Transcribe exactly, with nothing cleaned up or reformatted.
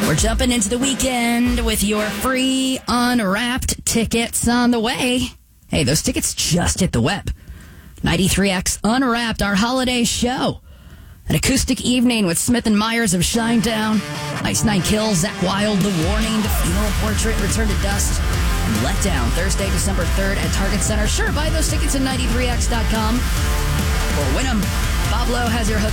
We're jumping into the weekend with your free Unwrapped tickets on the way. Hey, those tickets just hit the web. ninety-three X Unwrapped, our holiday show. An acoustic evening with Smith and Myers of Shinedown, Ice Nine Kills, Zach Wild, The Warning, The Funeral Portrait, Return to Dust, and Letdown, Thursday, December third at Target Center. Sure, buy those tickets at ninety-three X dot com or win them. Pablo has your hook